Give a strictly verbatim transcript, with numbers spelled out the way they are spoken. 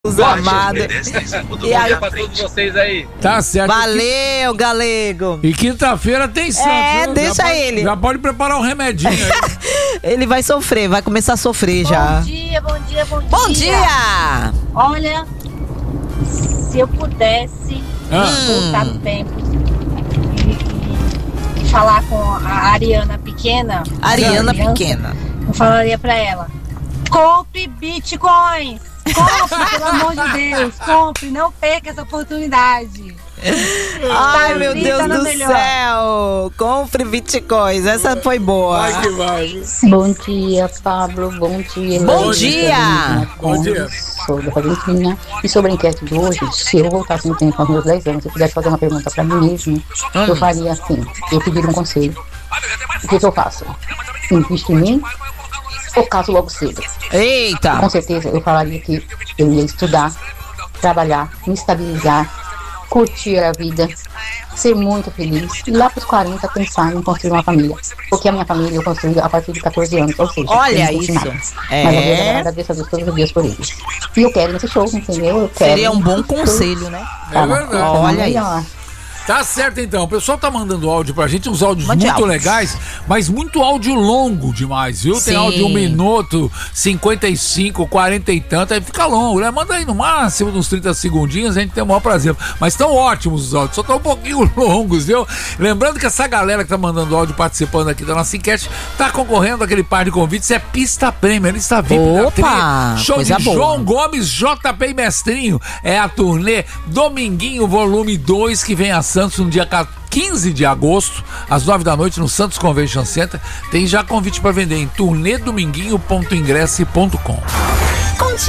amado. E aí, pra todos vocês aí. Tá certo. Valeu, galego. E quinta-feira tem Santos. É, viu? deixa já pode, ele. Já pode preparar um remedinho aí. Ele vai sofrer, vai começar a sofrer já. Bom dia, bom dia, bom dia. Bom dia! Olha, se eu pudesse Ah. voltar no tempo e, e falar com a Ariana pequena, Ariana criança, pequena. eu falaria pra ela: compre bitcoins! Compre, pelo amor de Deus, compre, não perca essa oportunidade. Ai, meu Vida Deus na do melhor. céu! Compre bitcoins, essa foi boa. Vai que vai. Bom dia, Pablo. Bom dia. Bom Helena. dia. Bom dia. Sou da Valentina. E sobre a enquete de hoje, se eu voltasse no tempo aos meus dez anos, se eu pudesse fazer uma pergunta pra mim mesmo, eu faria assim: eu pediria um conselho. O que, que eu faço? Invisto em mim ou caso logo cedo? Eita! Com certeza eu falaria que eu ia estudar, trabalhar, me estabilizar, curtir a vida, ser muito feliz e lá pros quarenta pensar em construir uma família. Porque a minha família eu construí a partir de catorze anos, ou seja, Olha eu não isso. curti nada. É. Mas eu agradeço a Deus todos os dias por eles. E eu quero nesse show, entendeu? Eu quero. Seria um bom conselho, né? É verdade. Olha isso. Tá certo então, o pessoal tá mandando áudio pra gente, uns áudios Mande muito áudios. legais, mas muito áudio longo demais, viu? Tem Sim. áudio de um minuto, cinquenta e cinco, quarenta e tanto, aí fica longo, né? Manda aí no máximo uns trinta segundinhos, a gente tem o maior prazer. Mas estão ótimos os áudios, só estão um pouquinho longos, viu? Lembrando que essa galera que tá mandando áudio participando aqui da nossa enquete tá concorrendo àquele par de convites, é Pista Prêmio, ele está V I P da Opa, trilha. Show coisa de boa. João Gomes, J P e Mestrinho, é a turnê Dominguinho Volume dois, que vem a Santos no dia quinze de agosto, às nove da noite, no Santos Convention Center. Tem já convite para vender em turnê dominguinho ponto ingresse ponto com.